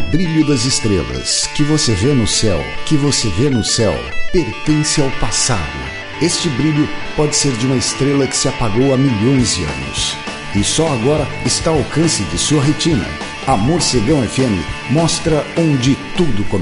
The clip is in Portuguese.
brilho das estrelas que você vê no céu, pertence ao passado. Este brilho pode ser de uma estrela que se apagou há milhões de anos e só agora está ao alcance de sua retina. A Morcegão FM mostra onde tudo começa.